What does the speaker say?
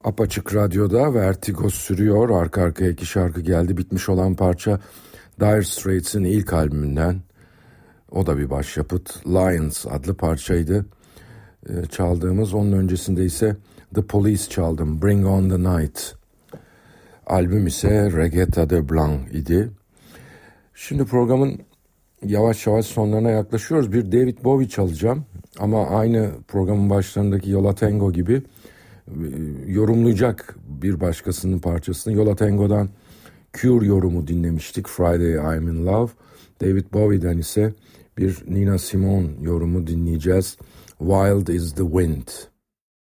Apaçık Radyo'da Vertigo sürüyor. Arka arkaya iki şarkı geldi. Bitmiş olan parça Dire Straits'in ilk albümünden. O da bir başyapıt. Lions adlı parçaydı. Çaldığımız. Onun öncesinde ise The Police çaldım. Bring on the Night. Albüm ise Regatta de Blanc idi. Şimdi programın yavaş yavaş sonlarına yaklaşıyoruz. Bir David Bowie çalacağım. Ama aynı programın başlarındaki Yola Tango gibi yorumlayacak bir başkasının parçasını. Yola Tango'dan Cure yorumu dinlemiştik. Friday I'm in Love. David Bowie'den ise bir Nina Simone yorumu dinleyeceğiz. Wild is the Wind.